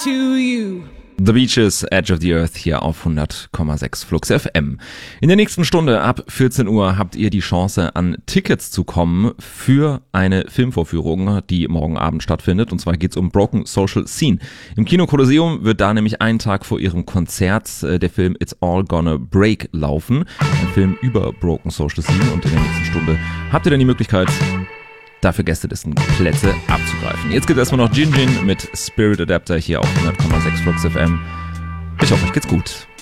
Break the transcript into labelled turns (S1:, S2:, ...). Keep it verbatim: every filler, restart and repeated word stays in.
S1: to you.
S2: The Beaches, Edge of the Earth hier auf hundert Komma sechs Flux F M. In der nächsten Stunde ab vierzehn Uhr habt ihr die Chance, an Tickets zu kommen für eine Filmvorführung, die morgen Abend stattfindet. Und zwar geht's um Broken Social Scene. Im Kino Kolosseum wird da nämlich einen Tag vor ihrem Konzert der Film It's All Gonna Break laufen. Ein Film über Broken Social Scene. Und in der nächsten Stunde habt ihr dann die Möglichkeit, dafür Gästelistenplätze abzugreifen. Jetzt gibt es erstmal noch Jin Jin mit Spirit Adapter hier auf hundert Komma sechs Flux F M. Ich hoffe, euch geht's gut.